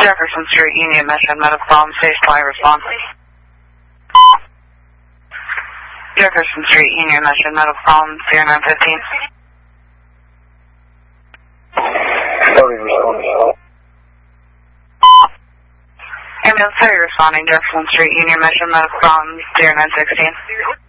Jefferson Street, Union Mission, medical problem, stage 20, response. Jefferson Street, Union Mission, medical problem, 0915. Sorry, responding. Ambulance 30 responding, Jefferson Street, Union Mission, medical problem, 0916.